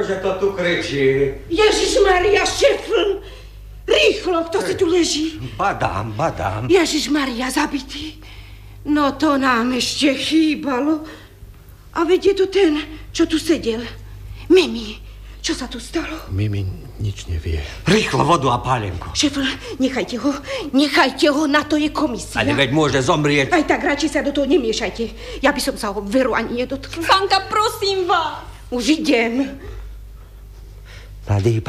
Ktože to tu kričí? Ježišmaria, Šefl! Rýchlo, kto si tu leží? Badám. Ježišmaria, zabitý. No to nám ešte chýbalo. A veď je to ten, čo tu sedel. Mimi, čo sa tu stalo? Mimi nič nevie. Rýchlo vodu a pálenku. Šefl, nechajte ho, na to je komisia. Ale veď môže zomrieť. Aj tak, radšej sa do toho nemiešajte. Ja by som sa ho veru ani nedotkla. Fanka, prosím vás. Už idem. Mladý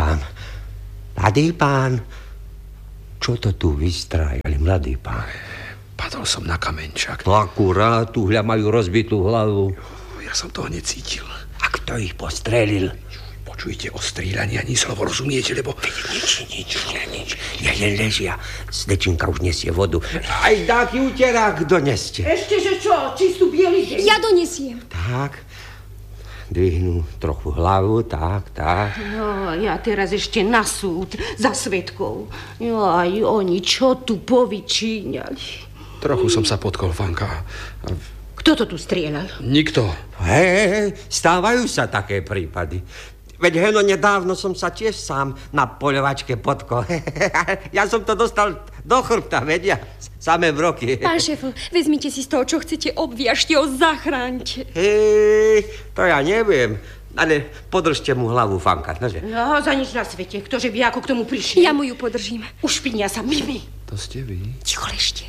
pán. Čo to tu vystrájali, mladý pán? Padol som na kamenčak. No akurát, tuhľa majú rozbitú hlavu. Ja som toho necítil. A kto ich postrelil? Počujte o strieľaní, ani slovo rozumiete, lebo... Nič. Ja len ležia. Slečinka už nesie vodu. Aj taký uterák doneste. Ešte, že čo? Čistú bielý deň. Ja donesiem. Tak. Dvihnú trochu hlavu, tak. No, ja teraz ešte na súd za svedkov. Aj oni čo tu povyčíňali. Trochu som sa potkol, Fanka. Kto to tu strieľal? Nikto. Hej, stávajú sa také prípady. Veď nedávno som sa tiež sám na poľovačke potkol. Ja som to dostal do chrbta, vedia, samé vroky. Pán Šefl, vezmite si z toho, čo chcete, obviažte ho, zachráňte. Hej, to ja neviem. Ale podržte mu hlavu, Fanka, nože? No, za nič na svete. Ktože by ako k tomu prišiel? Ja mu ju podržím. Ušpinia sa, Mimi. To ste vy? Ticho, ležte.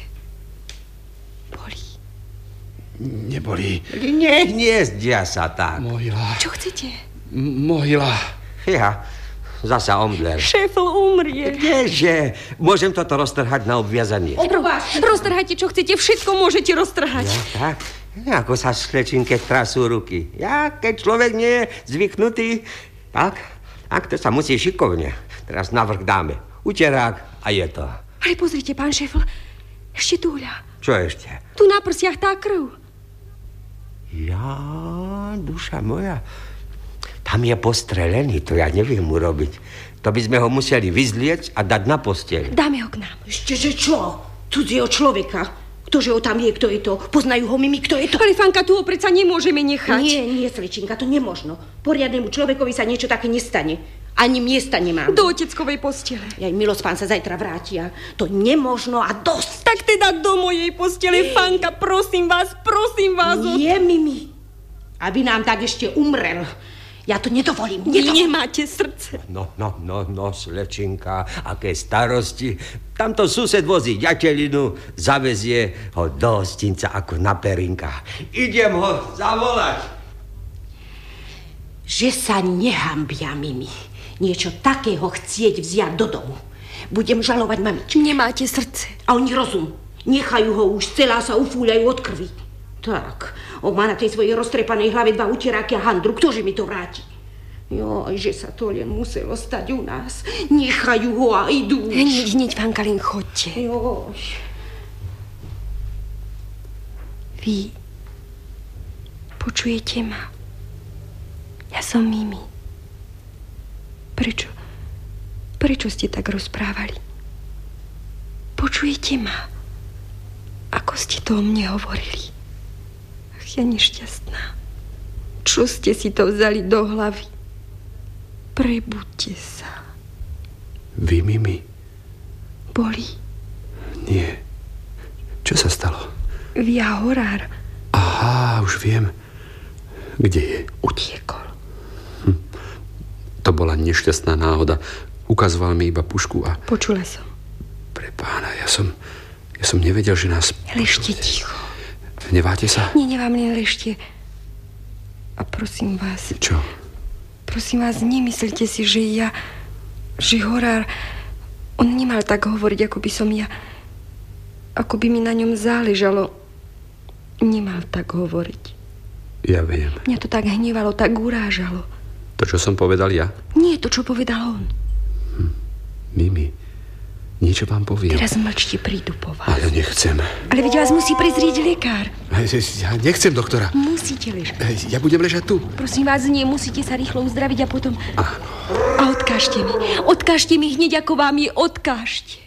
Bolí. Neboli. Nie zdia sa tak. Mohyla. Čo chcete? Mohyla. Ja, zasa omdler. Šefl umrie. Kdeže? Môžem toto roztrhať na obviazanie. Roztrhajte, čo chcete, všetko môžete roztrhať. Ja, tak? Ako sa slečinke trasú ruky. Ja, keď človek nie je zvyknutý, tak to sa musí šikovne. Teraz navrch dáme uterák a je to. Ale pozrite, pán Šefl, ešte tuhľa. Čo ešte? Tu na prsiach tá krv. Ja, duša moja. Tam je postrelený, to ja neviem urobiť. To by sme ho museli vyzliecť a dať na posteľ. Dáme ho k nám. Ešte, že čo? Cudzieho človeka. Ktože ho tam vie, kto je to? Poznajú ho Mimi, kto je to? Ale Fanka, tu ho predsa nemôžeme nechať. Nie, slečinka, to nemožno. Poriadnemu človekovi sa niečo také nestane. Ani miesta nemám. Do oteckovej postele. Aj milosť pán sa zajtra vrátia. To nemožno a dosť. Tak teda do mojej postele, Fanka, prosím vás. Nie, Mimi. Aby nám tak ešte umrel. Ja to nedovolím. Nemáte srdce. No, slečinka, aké starosti. Tamto sused vozí ďatelinu, zavezie ho do hostinca ako na perinka. Idem ho zavolať. Že sa nehambia, Mimi. Niečo takého chcieť vziať do domu. Budem žalovať mamičku. Nemáte srdce. A oni rozum. Nechajú ho už, celá sa ufúľajú od krvi. Tak, on má na tej svojej roztrepanej hlave 2 uteráky a handru. Ktože mi to vráti? Joj, že sa to len muselo stať u nás. Nechajú ho a idú. Hneď, Fanka, len chodte. Joj. Vy počujete ma? Ja som Mimi. Prečo ste tak rozprávali? Počujete ma? Ako ste to o mne hovorili? Ach, ja nešťastná. Čo ste si to vzali do hlavy? Prebuďte sa. Vy, Mimi? Bolí? Nie. Čo sa stalo? Via horár. Aha, už viem. Kde je? Utiekol. To bola nešťastná náhoda. Ukazoval mi iba pušku a... Počula som. Pre pána, ja som nevedel, že nás... Ležte ticho. Hneváte sa? Nie, nevám, len ležte. A prosím vás... Čo? Prosím vás, nemyslite si, že horár... On nemal tak hovoriť, ako by som ja... Ako by mi na ňom záležalo. Nemal tak hovoriť. Ja viem. Mňa to tak hnevalo, tak urážalo. To, čo som povedal ja? Nie, to, čo povedal on. Mimi, niečo vám poviem. Teraz mlčte, prídu po vás. Ale nechcem. Ale veď vás musí prezrieť lekár. Ja nechcem doktora. Musíte ležať. Ja budem ležať tu. Prosím vás, nie, musíte sa rýchlo uzdraviť a potom... Áno. A odkážte mi. Odkážte mi hneď, ako vám je. Odkážte.